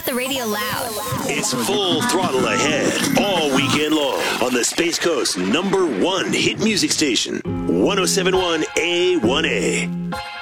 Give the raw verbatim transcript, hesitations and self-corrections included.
got the radio loud. It's full throttle ahead all weekend long on the Space Coast number one hit music station, one oh seven point one A one A.